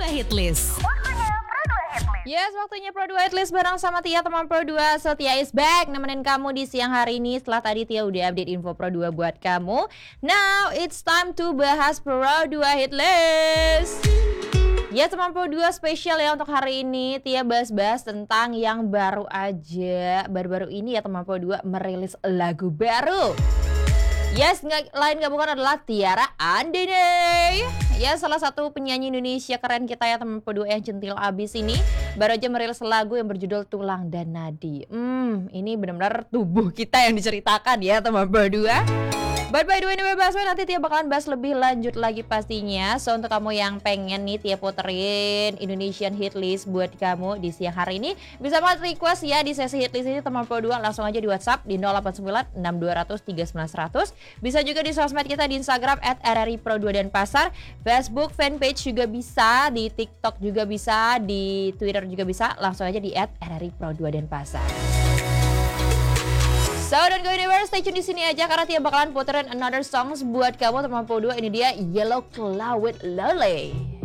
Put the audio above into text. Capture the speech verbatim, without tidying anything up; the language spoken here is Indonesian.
Hitlist. Yes, waktunya Pro dua Hitlist bareng sama Tia, teman Pro dua. So Tia is back nemenin kamu di siang hari ini. Setelah tadi Tia udah update info Pro dua buat kamu. Now it's time to bahas Pro dua Hitlist. Ya teman Pro dua, spesial ya untuk hari ini. Tia bahas-bahas tentang yang baru aja. Baru-baru ini ya teman Pro dua merilis lagu baru. Yes, nggak lain nggak bukan adalah Tiara Andini. Ya, salah satu penyanyi Indonesia keren kita ya teman Pro dua yang centil abis ini. Baru aja merilis lagu yang berjudul Tulang dan Nadi. Hmm, ini benar-benar tubuh kita yang diceritakan ya teman Pro dua. But by the way, anyway, bahas nanti Tia bakalan bahas lebih lanjut lagi pastinya. So untuk kamu yang pengen nih Tia puterin Indonesian Hitlist buat kamu di siang hari ini, bisa banget request ya di sesi Hitlist ini teman Pro dua. Langsung aja di WhatsApp di nol delapan sembilan enam dua nol nol tiga sembilan satu nol nol. Bisa juga di sosmed kita di Instagram at r r i pro dua Denpasar, Facebook fanpage juga bisa, di TikTok juga bisa, di Twitter juga bisa. Langsung aja di at r r i pro dua Denpasar. So don't go anywhere, stay tune di sini aja karena Tia bakalan puterin another songs buat kamu teman Pro dua. Ini dia Yellow Claw with Lolly.